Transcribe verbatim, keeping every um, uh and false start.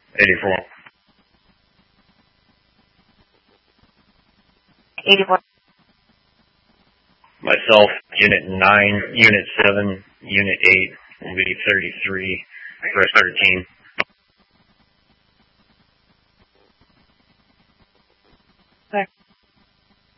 eighty-four. eighty-four. Myself, Unit nine, Unit seven, Unit eight will be thirty-three, rest thirteen.